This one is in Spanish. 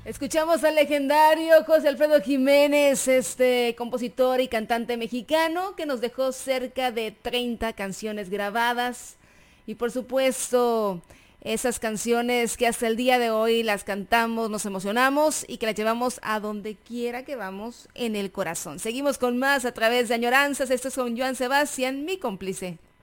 Escuchamos al legendario José Alfredo Jiménez, este compositor y cantante mexicano que nos dejó cerca de 30 canciones grabadas y por supuesto esas canciones que hasta el día de hoy las cantamos, nos emocionamos y que las llevamos a donde quiera que vamos en el corazón. Seguimos con más a través de Añoranzas, esto es con Joan Sebastián, mi cómplice.